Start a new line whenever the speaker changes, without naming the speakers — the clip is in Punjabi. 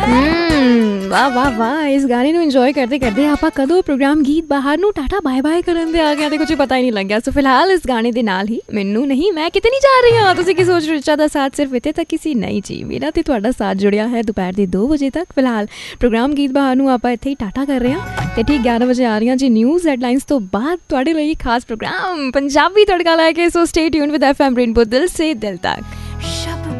ਵਾਹ ਵਾਹ ਵਾਹ, ਇਸ ਗਾਣੇ ਨੂੰ ਇੰਜੋਏ ਕਰਦੇ ਕਰਦੇ ਆਪਾਂ ਕਦੋਂ ਪ੍ਰੋਗਰਾਮ ਗੀਤ ਬਾਹਰ ਨੂੰ ਟਾਟਾ ਬਾਏ ਬਾਏ ਕਰਨ ਦੇ ਆ ਗਿਆ ਤੇ ਕੁਝ ਪਤਾ ਹੀ ਨਹੀਂ ਲੱਗਿਆ। ਸੋ ਫਿਲਹਾਲ ਇਸ ਗਾਣੇ ਦੇ ਨਾਲ ਹੀ ਮੈਨੂੰ ਨਹੀਂ, ਮੈਂ ਕਿਤੇ ਨਹੀਂ ਜਾ ਰਹੀ ਹਾਂ। ਤੁਸੀਂ ਕੀ ਸੋਚ ਰਹੇ? ਰਿਚਾ ਦਾ ਸਾਥ ਸਿਰਫ ਇੱਥੇ ਤੱਕ ਹੀ ਨਹੀਂ ਜੀ, ਮੇਰਾ ਤੇ ਤੁਹਾਡਾ ਸਾਥ ਜੁੜਿਆ ਹੈ ਦੁਪਹਿਰ ਦੇ 2 ਵਜੇ ਤੱਕ। ਫਿਲਹਾਲ ਪ੍ਰੋਗਰਾਮ ਗੀਤ ਬਾਹਰ ਨੂੰ ਆਪਾਂ ਇੱਥੇ ਹੀ ਟਾਟਾ ਕਰ ਰਹੇ ਹਾਂ ਤੇ ਠੀਕ 11 ਵਜੇ ਆ ਰਹੀਆਂ ਜੀ ਨਿਊਜ਼ ਹੈਡਲਾਈਨਸ ਤੋਂ ਬਾਅਦ ਤੁਹਾਡੇ ਲਈ ਖਾਸ ਪ੍ਰੋਗਰਾਮ ਪੰਜਾਬੀ ਤੜਕਾ ਲੈ ਕੇ। ਸੋ stay tune with FM rainbow, ਦਿਲ ਸੇ ਦਿਲ ਤੱਕ।